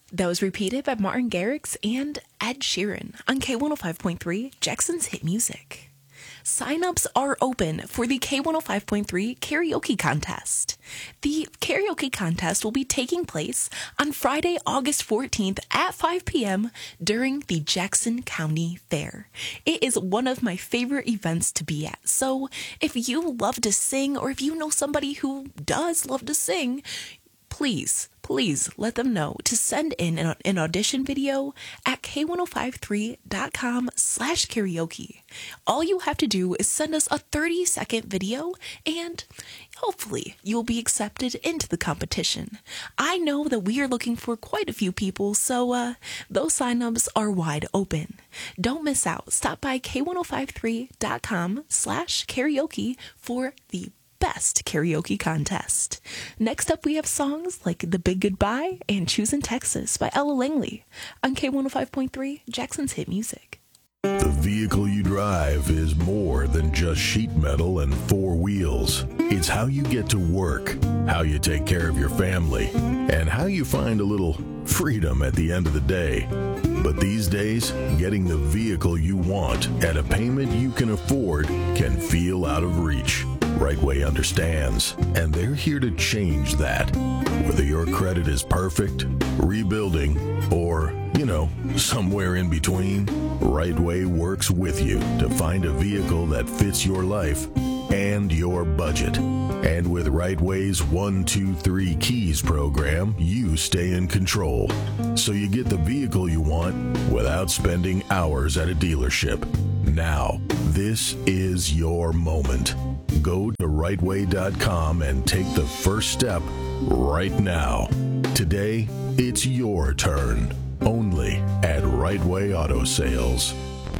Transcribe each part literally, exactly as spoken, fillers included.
That was repeated by Martin Garrix and Ed Sheeran on K one oh five point three, Jackson's Hit Music. Sign-ups are open for the K one oh five point three Karaoke Contest. The karaoke contest will be taking place on Friday, August fourteenth at five p.m. during the Jackson County Fair. It is one of my favorite events to be at, so if you love to sing or if you know somebody who does love to sing, please, please let them know to send in an, an audition video at K one oh five three dot com slash karaoke. All you have to do is send us a thirty second video and hopefully you'll be accepted into the competition. I know that we are looking for quite a few people, so uh, those signups are wide open. Don't miss out. Stop by K one oh five three dot com slash karaoke for the best karaoke contest. Next up, we have songs like The Big Goodbye and Choosing Texas by Ella Langley on K one oh five point three, Jackson's Hit Music. The vehicle you drive is more than just sheet metal and four wheels. It's how you get to work, how you take care of your family, and how you find a little freedom at the end of the day. But these days, getting the vehicle you want at a payment you can afford can feel out of reach. Rightway understands, and they're here to change that. Whether your credit is perfect, rebuilding, or, you know, somewhere in between, Rightway works with you to find a vehicle that fits your life and your budget. And with Rightway's one two three Keys program, you stay in control. So you get the vehicle you want without spending hours at a dealership. Now, this is your moment. Go to rightway dot com and take the first step right now. Today, it's your turn. Only at Rightway Auto Sales.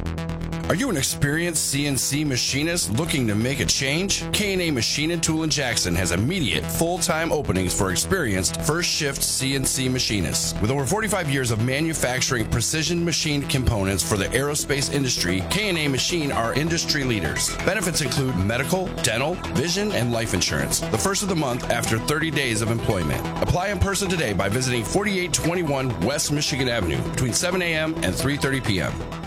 Are you an experienced C N C machinist looking to make a change? K and A Machine and Tool in Jackson has immediate full-time openings for experienced first-shift C N C machinists. With over forty-five years of manufacturing precision machined components for the aerospace industry, K and A Machine are industry leaders. Benefits include medical, dental, vision, and life insurance. The first of the month after thirty days of employment. Apply in person today by visiting forty-eight twenty-one West Michigan Avenue between seven a.m. and three thirty p.m.